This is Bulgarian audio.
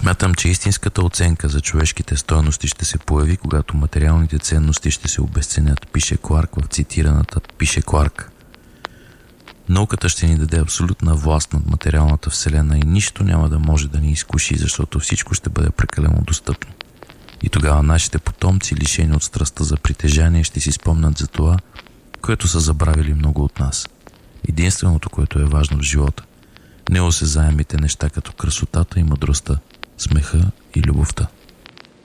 Смятам, че истинската оценка за човешките стойности ще се появи, когато материалните ценности ще се обезценят, пише Кларк в цитираната Пише Кларк. Науката ще ни даде абсолютна власт над материалната вселена и нищо няма да може да ни изкуши, защото всичко ще бъде прекалено достъпно. И тогава нашите потомци, лишени от страстта за притежание, ще си спомнят за това, което са забравили много от нас. Единственото, което е важно в живота, неосезаемите неща като красотата и мъдростта, смеха и любовта.